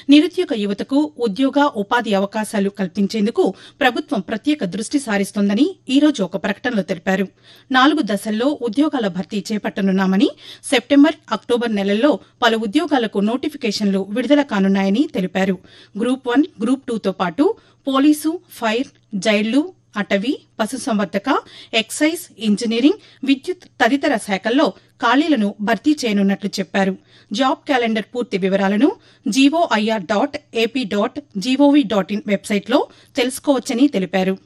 నిరుద్యోగ యువతకు ఉద్యోగ ఉపాధి అవకాశాలు కల్పించేందుకు ప్రభుత్వం ప్రత్యేక దృష్టి సారిస్తోందని ఈ రోజు ఒక ప్రకటనలో తెలిపారు. 4 దశల్లో ఉద్యోగాల భర్తీ చేపట్టనున్నామని, సెప్టెంబర్, అక్టోబర్ నెలల్లో పలు ఉద్యోగాలకు నోటిఫికేషన్లు విడుదల కానున్నాయని తెలిపారు. గ్రూప్ 1, గ్రూప్ 2తో పాటు పోలీసు, ఫైర్, జైళ్లు, అటవీ, పశుసంవర్ధక, ఎక్సైజ్, ఇంజనీరింగ్, విద్యుత్ తదితర శాఖల్లో ఖాళీలను భర్తీ చేయనున్నట్లు చెప్పారు. జాబ్ క్యాలెండర్ పూర్తి వివరాలను gor.ap.gov.in వెబ్సైట్లో తెలుసుకోవచ్చని తెలిపారు.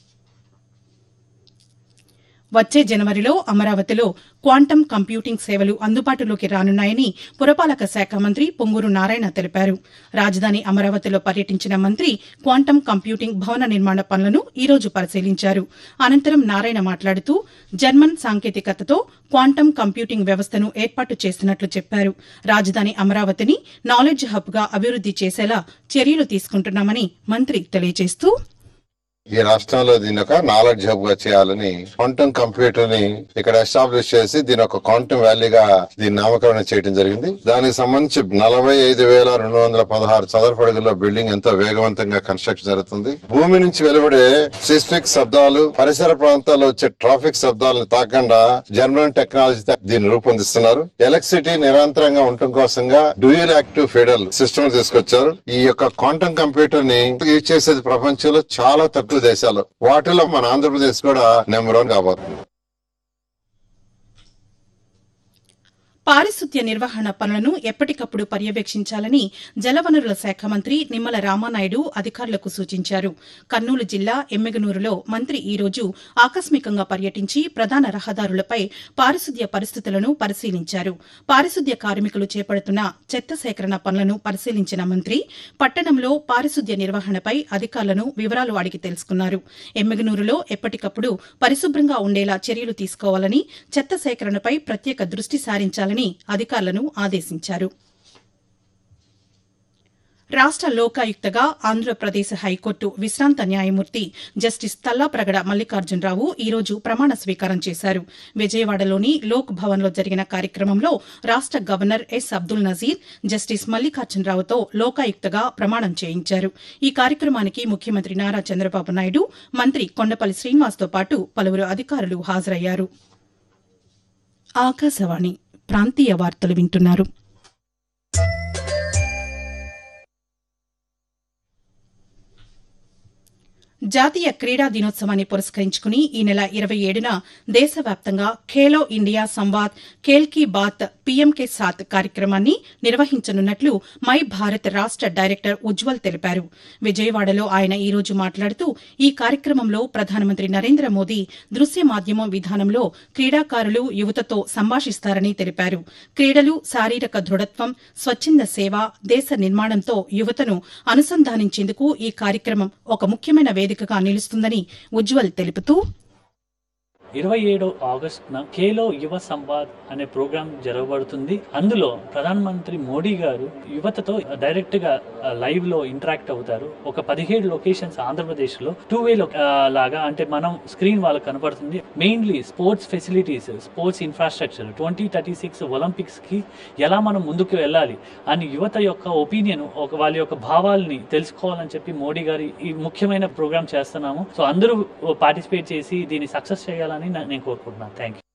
వచ్చే జనవరిలో అమరావతిలో క్వాంటమ్ కంప్యూటింగ్ సేవలు అందుబాటులోకి రానున్నాయని పురపాలక శాఖ మంత్రి పొంగూరు నారాయణ తెలిపారు. రాజధాని అమరావతిలో పర్యటించిన మంత్రి క్వాంటమ్ కంప్యూటింగ్ భవన నిర్మాణ పనులను ఈ రోజు పరిశీలించారు. అనంతరం నారాయణ మాట్లాడుతూ జర్మన్ సాంకేతికతతో క్వాంటమ్ కంప్యూటింగ్ వ్యవస్థను ఏర్పాటు చేస్తున్నట్లు చెప్పారు. రాజధాని అమరావతిని నాలెడ్జ్ హబ్గా అభివృద్ది చేసేలా చర్యలు తీసుకుంటున్నామని మంత్రి తెలియజేస్తూ ఈ రాష్ట్రంలో దీని ఒక నాలెడ్జ్ హబ్ గా చేయాలని క్వాంటమ్ కంప్యూటర్ ని ఇక్కడ ఎస్టాబ్లిష్ చేసి దీని ఒక క్వాంటమ్ వ్యాలీగా దీని నామకరణం చేయడం జరిగింది. దానికి సంబంధించి 45,216 చదరపు అడుగుల్లో బిల్డింగ్ ఎంతో వేగవంతంగా కన్స్ట్రక్షన్ జరుగుతుంది. భూమి నుంచి వెలువడే సిస్మిక్ శబ్దాలు, పరిసర ప్రాంతాల్లో వచ్చే ట్రాఫిక్ శబ్దాలను తాకుండా జర్మన్ టెక్నాలజీ దీన్ని రూపొందిస్తున్నారు. ఎలక్ట్రిసిటీ నిరంతరంగా ఉండటం కోసంగా డ్యూయల్ యాక్టివ్ ఫెడరల్ సిస్టమ్ తీసుకొచ్చారు. ఈ యొక్క క్వాంటమ్ కంప్యూటర్ ని యూజ్ చేసేది ప్రపంచంలో చాలా తక్కువ దేశాలు, వాటిలో మన ఆంధ్రప్రదేశ్ కూడా నెంబర్ 1 కాబోతుంది. పారిశుద్ధ్య నిర్వహణ పనులను ఎప్పటికప్పుడు పర్యవేక్షించాలని జలవనరుల శాఖ మంత్రి నిమ్మల రామానాయుడు అధికారులకు సూచించారు. కర్నూలు జిల్లా ఎమ్మిగనూరులో మంత్రి ఈ రోజు ఆకస్మికంగా పర్యటించి ప్రధాన రహదారులపై పారిశుద్ధ్య పరిస్థితులను పరిశీలించారు. పారిశుద్ధ్య కార్మికులు చేపడుతున్న చెత్త సేకరణ పనులను పరిశీలించిన మంత్రి పట్టణంలో పారిశుద్ధ్య నిర్వహణపై అధికారులను వివరాలు అడిగి తెలుసుకున్నారు. ఎమ్మిగనూరులో ఎప్పటికప్పుడు పరిశుభ్రంగా ఉండేలా చర్యలు తీసుకోవాలని, చెత్త సేకరణపై ప్రత్యేక దృష్టి సారించాలని అధికారులను ఆదేశించారు. రాష్ట లోకాయుక్తగా ఆంధ్రప్రదేశ్ హైకోర్టు విశ్రాంత న్యాయమూర్తి జస్టిస్ తల్లాప్రగడ మల్లికార్జునరావు ఈ రోజు ప్రమాణ స్వీకారం చేశారు. విజయవాడలోని లోక్ భవన్లో జరిగిన కార్యక్రమంలో రాష్ట governor yes Abdul Nazir justice మల్లికార్జునరావుతో లోకాయుక్తగా ప్రమాణం చేయించారు. ఈ కార్యక్రమానికి ముఖ్యమంత్రి నారా చంద్రబాబు నాయుడు, మంత్రి కొండపల్లి శ్రీనివాస్తో పాటు పలువురు అధికారులు హాజరయ్యారు. ఆకాశవాణి ప్రాంతీయ వార్తలు వింటున్నారు. జాతీయ క్రీడా దినోత్సవాన్ని పురస్కరించుకుని ఈ నెల 27న దేశవ్యాప్తంగా ఖేలో ఇండియా సంవాద్ ఖేల్ కీ బాత్ పీఎం కే సాత్ కార్యక్రమాన్ని నిర్వహించనున్నట్లు మై భారత్ రాష్ట డైరెక్టర్ ఉజ్వల్ తెలిపారు. విజయవాడలో ఆయన ఈ రోజు మాట్లాడుతూ ఈ కార్యక్రమంలో ప్రధానమంత్రి నరేంద్ర మోదీ దృశ్య మాధ్యమం విధానంలో క్రీడాకారులు, యువతతో సంభాషిస్తారని తెలిపారు. క్రీడలు, శారీరక దృఢత్వం, స్వచ్ఛంద సేవ, దేశ నిర్మాణంతో యువతను అనుసంధానించేందుకు ఈ కార్యక్రమం ఒక ముఖ్యమైన వేదికగా నిలుస్తుందని ఉజ్వల్ తెలుపుతూ 27 ఆగస్టున ఖేలో యువ సంవాద్ అనే ప్రోగ్రాం జరగబడుతుంది. అందులో ప్రధానమంత్రి మోడీ గారు యువతతో డైరెక్ట్ గా లైవ్ లో ఇంటరాక్ట్ అవుతారు. ఒక 17 లొకేషన్స్ ఆంధ్రప్రదేశ్ లో 2-way లాగా, అంటే మనం స్క్రీన్ వాళ్ళకి కనపడుతుంది. Mainly sports facilities, sports infrastructure, 2036 Olympics కి ఎలా మనం ముందుకు వెళ్ళాలి అని యువత యొక్క ఒపీనియన్, వాళ్ళ యొక్క భావాలని తెలుసుకోవాలని చెప్పి మోడీ గారు ఈ ముఖ్యమైన ప్రోగ్రాం చేస్తున్నాము. సో అందరూ పార్టిసిపేట్ చేసి దీన్ని సక్సెస్ చేయాలని నేను కోరుకుంటున్నాను. Thank you.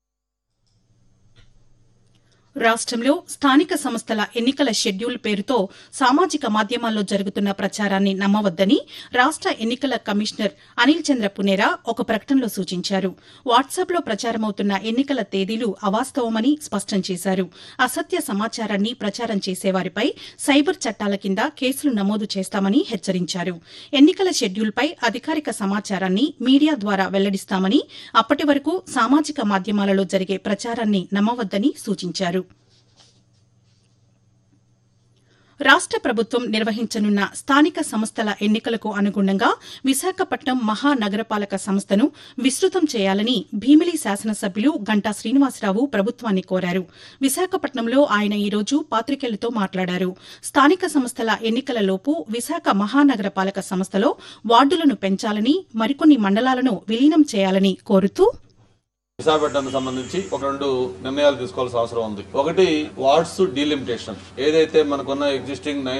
రాష్ట్రంలో స్థానిక సంస్థల ఎన్నికల షెడ్యూల్ పేరుతో సామాజిక మాధ్యమాల్లో జరుగుతున్న ప్రచారాన్ని నమ్మవద్దని రాష్ట ఎన్నికల కమిషనర్ అనిల్ చంద్ర పునేరా ఒక ప్రకటనలో సూచించారు. వాట్సాప్లో ప్రచారమవుతున్న ఎన్నికల తేదీలు అవాస్తవమని స్పష్టం చేశారు. అసత్య సమాచారాన్ని ప్రచారం చేసేవారిపై సైబర్ చట్టాల కింద కేసులు నమోదు చేస్తామని హెచ్చరించారు. ఎన్నికల షెడ్యూల్పై అధికారిక సమాచారాన్ని మీడియా ద్వారా వెల్లడిస్తామని, అప్పటి వరకు సామాజిక మాధ్యమాలలో జరిగే ప్రచారాన్ని నమ్మవద్దని సూచించారు. రాష్ట ప్రభుత్వం నిర్వహించనున్న స్థానిక సంస్థల ఎన్నికలకు అనుగుణంగా విశాఖపట్నం మహానగరపాలక సంస్థను విస్తృతం చేయాలని భీమిలి శాసనసభ్యులు గంటా శ్రీనివాసరావు ప్రభుత్వాన్ని కోరారు. విశాఖపట్నంలో ఆయన ఈ రోజు పాతికేయులతో మాట్లాడారు. స్థానిక సంస్థల ఎన్నికలలోపు విశాఖ మహానగరపాలక సంస్థలో వార్డులను పెంచాలని, మరికొన్ని మండలాలను విలీనం చేయాలని కోరుతూ విశాఖపట్నానికి సంబంధించి ఒక 2 నిర్ణయాలు తీసుకోవాల్సిన అవసరం ఉంది. ఒకటి, వార్డ్స్ డీలిమిటేషన్. ఏదైతే మనకున్న ఎగ్జిస్టింగ్